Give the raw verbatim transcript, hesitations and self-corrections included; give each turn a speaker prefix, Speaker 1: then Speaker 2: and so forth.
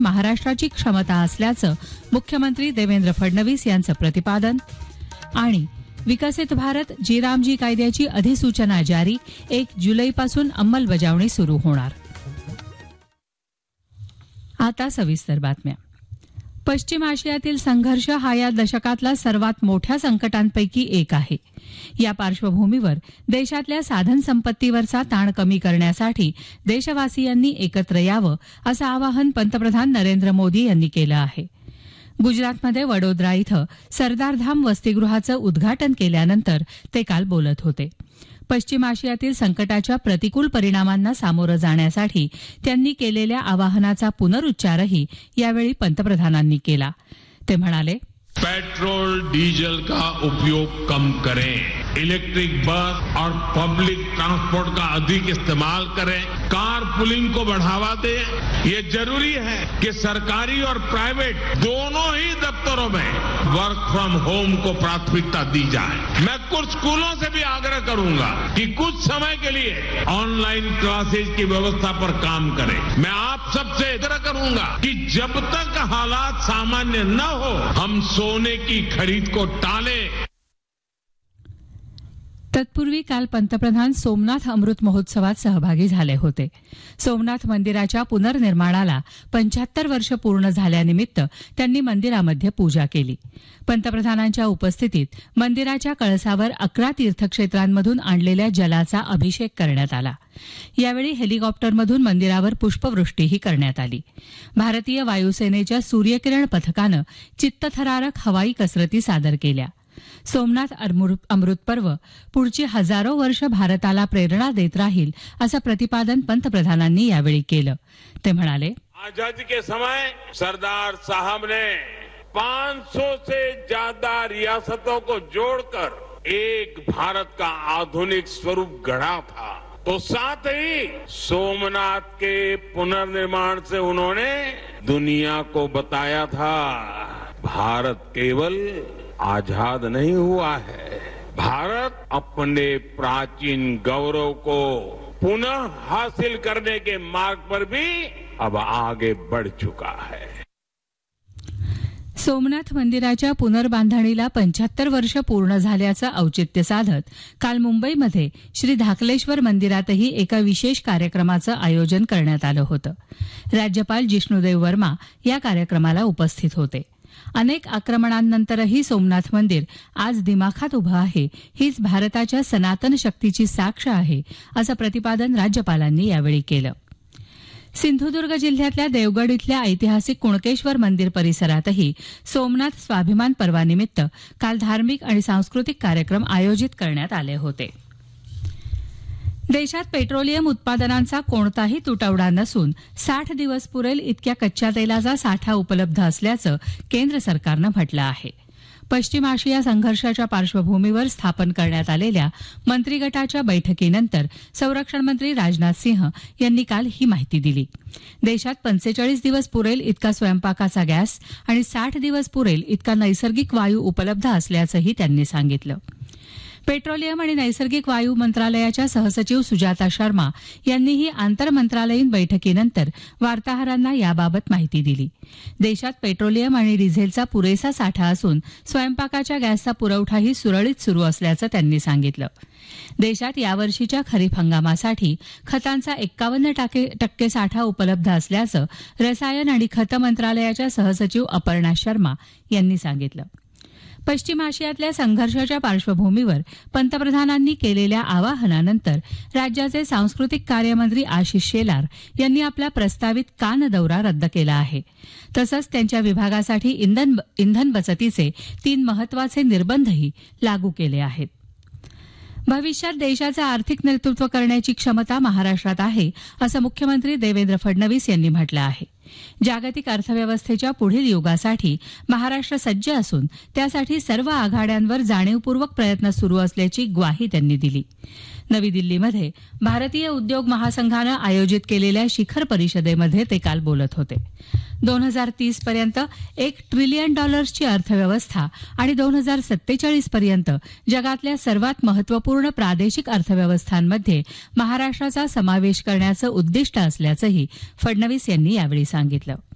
Speaker 1: महाराष्ट्राची क्षमता असल्याचं मुख्यमंत्री देवेंद्र फडणवीस यांचं प्रतिपादन. आणि विकसित भारत जी रामजी कायद्याची अधिसूचना जारी, एक जुलैपासून अंमलबजावणी सुरू होणार. आता सविस्तर बातम्या. पश्चिम आशियातील संघर्ष हा या दशकातला सर्वात मोठ्या संकटांपैकी एक आहे. या पार्श्वभूमीवर देशातल्या साधनसंपत्तीवरचा ताण कमी करण्यासाठी देशवासियांनी एकत्र यावं असं आवाहन पंतप्रधान नरेंद्र मोदी यांनी केलं आहे. गुजरातमध्ये वडोदरा इथं सरदारधाम वसतिगृहाचं उद्घाटन केल्यानंतर ते काल बोलत होते. पश्चिम आशियातील संकटाच्या प्रतिकूल परिणामांना सामोरं जाण्यासाठी त्यांनी केलेल्या आवाहनाचा पुनरुच्चारही यावेळी पंतप्रधानांनी केला. ते म्हणाले,
Speaker 2: पेट्रोल डीजल का उपयोग कम करें, इलेक्ट्रिक बस और पब्लिक ट्रांसपोर्ट का अधिक इस्तेमाल करें, कार पुलिंग को बढ़ावा दें. ये जरूरी है कि सरकारी और प्राइवेट दोनों ही दफ्तरों में वर्क फ्रॉम होम को प्राथमिकता दी जाए. मैं कुछ स्कूलों से भी आग्रह करूंगा कि कुछ समय के लिए ऑनलाइन क्लासेज की व्यवस्था पर काम करें. मैं आप सबसे आग्रह करूंगा कि जब तक हालात सामान्य न हो हम सोने की खरीद को टालें.
Speaker 1: तत्पूर्वी काल पंतप्रधान सोमनाथ अमृत महोत्सवात सहभागी झाले होते. सोमनाथ मंदिराच्या पुनर्निर्माणाला पंच्याहत्तर वर्ष पूर्ण झाल्यानिमित्त त्यांनी मंदिरामध्ये पूजा केली. पंतप्रधानांच्या उपस्थितीत मंदिराच्या कळसावर अकरा तीर्थक्षेत्रांमधून आणलेल्या जलाचा अभिषेक करण्यात आला. यावेळी हेलिकॉप्टरमधून मंदिरावर पुष्पवृष्टीही करण्यात आली. भारतीय वायुसेनेच्या सूर्यकिरण पथकानं चित्तथरारक हवाई कसरती सादर केल्या. सोमनाथ अमृत पर्व पुढची हजारो वर्ष भारताला प्रेरणा देत राहील असं प्रतिपादन पंतप्रधानांनी यावेळी केलं. ते म्हणाले,
Speaker 2: आजादी के समय सरदार साहब ने पाँच सौ से ज्यादा रियासतों को जोड़कर एक भारत का आधुनिक स्वरूप गढ़ा था. तो साथ ही सोमनाथ के पुनर्निर्माण से उन्होंने दुनिया को बताया था भारत केवल आजाद नहीं हुआ है, भारत अपने प्राचीन गौरव को पुनः हासिल करने के मार्ग पर भी अब आगे बढ़ चुका है.
Speaker 1: सोमनाथ मंदिराच्या पुनर्बांधणीला पंच्याहत्तर वर्ष पूर्ण झाल्याचं औचित्य साधत काल मुंबईमध्ये श्री धाकलेश्वर मंदिरातही एका विशेष कार्यक्रमाचं आयोजन करण्यात आलं होतं. राज्यपाल जिष्णुदेव वर्मा या कार्यक्रमाला उपस्थित होते. अनेक आक्रमणांनंतरही सोमनाथ मंदिर आज दिमाखात उभं आहे, हीच भारताच्या सनातन शक्तीची साक्ष आहे असं प्रतिपादन राज्यपालांनी यावेळी केलं. सिंधुदुर्ग जिल्ह्यातल्या देवगड इथल्या ऐतिहासिक कुणकेश्वर मंदिर परिसरातही सोमनाथ स्वाभिमान पर्वानिमित्त काल धार्मिक आणि सांस्कृतिक कार्यक्रम आयोजित करण्यात आले होते. देशात पेट्रोलियम उत्पादनांचा कोणताही तुटवडा नसून साठ दिवस पुरेल इतक्या कच्च्या तेलाचा साठा उपलब्ध असल्याचं केंद्र सरकारनं म्हटलं आहे. पश्चिम आशिया संघर्षाच्या पार्श्वभूमीवर स्थापन करण्यात आलेल्या मंत्रिगटाच्या बैठकीनंतर संरक्षण मंत्री राजनाथ सिंह यांनी काल ही माहिती दिली. देशात पंचेचाळीस दिवस पुरेल इतका स्वयंपाकाचा गॅस आणि साठ दिवस पुरेल इतका नैसर्गिक वायू उपलब्ध असल्याचंही त्यांनी सांगितलं. पेट्रोलियम आणि नैसर्गिक वायू मंत्रालयाच्या सहसचिव सुजाता शर्मा यांनीही आंतरमंत्रालयीन बैठकीनंतर वार्ताहरांना याबाबत माहिती दिली. देशात पेट्रोलियम आणि डिझेलचा पुरेसा साठा असून स्वयंपाकाच्या गॅसचा पुरवठाही सुरळीत सुरू असल्याचं त्यांनी सांगितलं. देशात यावर्षीच्या खरीप हंगामासाठी खतांचा एक्कावन्न टक्के साठा उपलब्ध असल्याचं रसायन आणि खत मंत्रालयाच्या सहसचिव अपर्णा शर्मा यांनी सांगितलं. पश्चिम आशियातल्या संघर्षाच्या पार्श्वभूमीवर पंतप्रधानांनी केलेल्या आवाहनानंतर राज्याचे सांस्कृतिक कार्यमंत्री आशिष शेलार यांनी आपला प्रस्तावित कान दौरा रद्द केला आहे. तसंच त्यांच्या विभागासाठी इंधन इंधन बचतीचे तीन महत्वाचे निर्बंधही लागू केले आहेत. भविष्यात देशाचं आर्थिक नेतृत्व करण्याची क्षमता महाराष्ट्रात आहे असं मुख्यमंत्री देवेंद्र फडणवीस यांनी म्हटलं आहे. जागतिक अर्थव्यवस्थेच्या पुढील युगासाठी महाराष्ट्र सज्ज असून त्यासाठी सर्व आघाड्यांवर जाणीवपूर्वक प्रयत्न सुरू असल्याची ग्वाही त्यांनी दिली. नवी दिल्लीमध्ये भारतीय उद्योग महासंघानं आयोजित केलेल्या शिखर परिषदेमध्ये ते काल बोलत होते. दोन हजार तीस पर्यंत एक ट्रिलियन डॉलर्सची अर्थव्यवस्था आणि दोन हजार सत्तेचाळीस पर्यंत जगातल्या सर्वात महत्वपूर्ण प्रादेशिक अर्थव्यवस्थांमध्ये महाराष्ट्राचा समावेश करण्याचं उद्दिष्ट असल्याचंही फडणवीस यांनी यावेळी सांगितलं.